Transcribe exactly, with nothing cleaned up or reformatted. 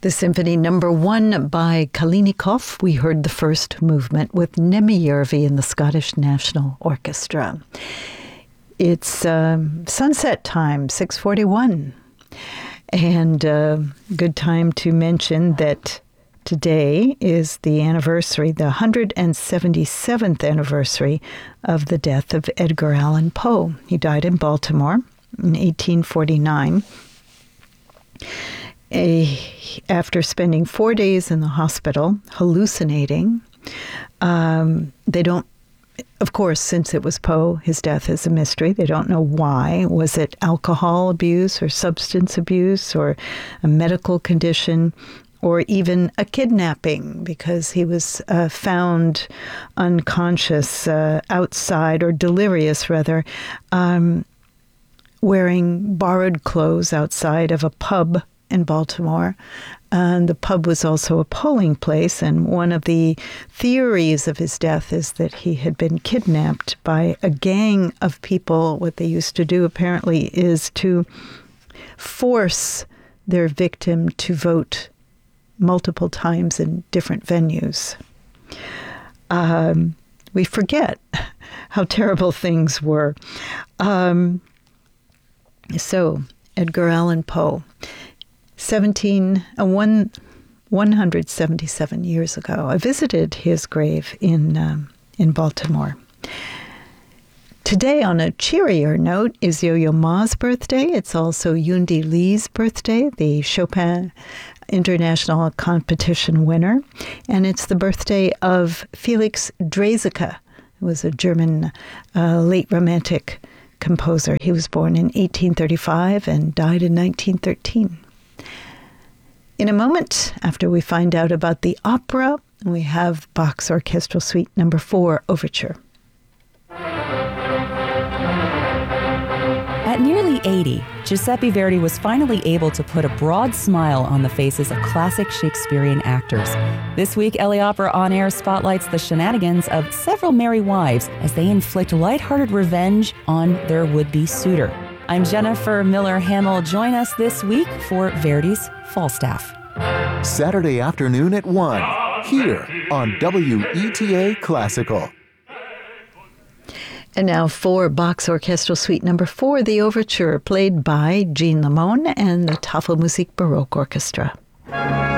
The Symphony Number One by Kalinikov. We heard the first movement with Nemijärvi in the Scottish National Orchestra. It's um, sunset time, six forty-one. And uh, good time to mention that today is the anniversary, the one hundred seventy-seventh anniversary of the death of Edgar Allan Poe. He died in Baltimore in eighteen forty-nine. A, after spending four days in the hospital hallucinating. Um, they don't, of course, since it was Poe, his death is a mystery. They don't know why. Was it alcohol abuse or substance abuse or a medical condition or even a kidnapping, because he was uh, found unconscious uh, outside, or delirious rather, um, wearing borrowed clothes outside of a pub in Baltimore. And the pub was also a polling place, and one of the theories of his death is that he had been kidnapped by a gang of people. What they used to do, apparently, is to force their victim to vote multiple times in different venues. Um, we forget how terrible things were. Um, so, Edgar Allan Poe. Seventeen, uh, one, one hundred seventy-seven years ago, I visited his grave in um, in Baltimore. Today, on a cheerier note, is Yo-Yo Ma's birthday. It's also Yundi Lee's birthday, the Chopin International Competition winner, and it's the birthday of Felix Draeseke, who was a German uh, late Romantic composer. He was born in eighteen thirty-five and died in nineteen thirteen. In a moment, after we find out about the opera, we have Bach's Orchestral Suite Number Four Overture. At nearly eighty, Giuseppe Verdi was finally able to put a broad smile on the faces of classic Shakespearean actors. This week, L A Opera On Air spotlights the shenanigans of several merry wives as they inflict lighthearted revenge on their would-be suitor. I'm Jennifer Miller-Hamill. Join us this week for Verdi's Falstaff. Saturday afternoon at one, here on W E T A Classical. And now for Bach's Orchestral Suite Number Four, the overture, played by Jean Lamone and the Tafelmusik Baroque Orchestra.